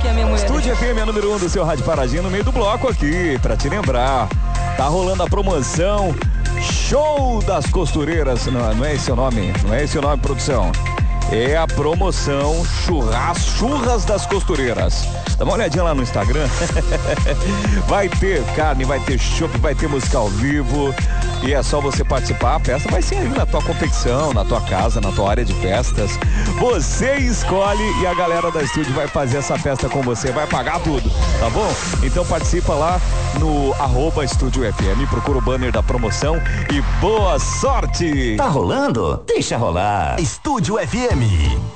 aqui a minha mulher. Estúdio FM é número 1 do seu rádio Paradinha, no meio do bloco aqui, pra te lembrar. Tá rolando a promoção Show das Costureiras. Não é esse o nome? Não é esse o nome, produção? É a promoção Churras das Costureiras. Dá uma olhadinha lá no Instagram. Vai ter carne, vai ter chopp, vai ter música ao vivo. E é só você participar. A festa vai ser aí na tua confecção, na tua casa, na tua área de festas. Você escolhe e a galera da estúdio vai fazer essa festa com você. Vai pagar tudo, tá bom? Então participa lá no @Estúdio FM. Procura o banner da promoção e boa sorte! Tá rolando? Deixa rolar. Estúdio FM.